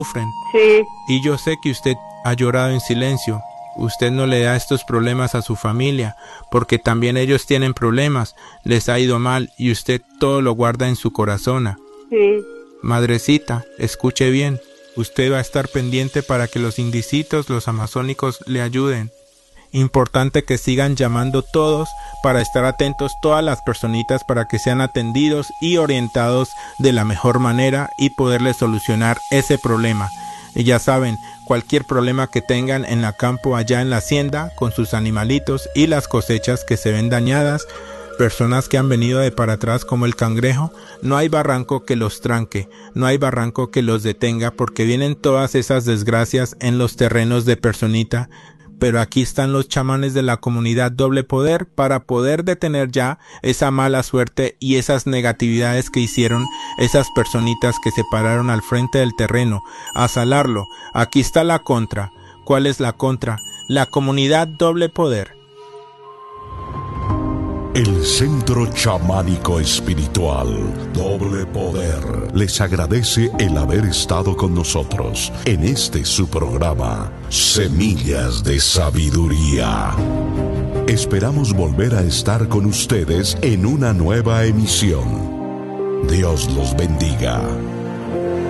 sufren. Sí, Y yo sé que usted ha llorado en silencio. Usted no le da estos problemas a su familia, porque también ellos tienen problemas, les ha ido mal y usted todo lo guarda en su corazón. sí, Madrecita, escuche bien, usted va a estar pendiente para que los indicitos, los amazónicos le ayuden. Importante que sigan llamando todos para estar atentos todas las personitas para que sean atendidos y orientados de la mejor manera y poderles solucionar ese problema. Y ya saben, cualquier problema que tengan en la campo allá en la hacienda con sus animalitos y las cosechas que se ven dañadas, personas que han venido de para atrás como el cangrejo, no hay barranco que los tranque, no hay barranco que los detenga porque vienen todas esas desgracias en los terrenos de personita. Pero aquí están los chamanes de la comunidad Doble Poder para poder detener ya esa mala suerte y esas negatividades que hicieron esas personitas que se pararon al frente del terreno a salarlo. Aquí está la contra. ¿Cuál es la contra? La comunidad Doble Poder. El Centro Chamánico Espiritual Doble Poder les agradece el haber estado con nosotros en este su programa Semillas de Sabiduría. Esperamos volver a estar con ustedes en una nueva emisión. Dios los bendiga.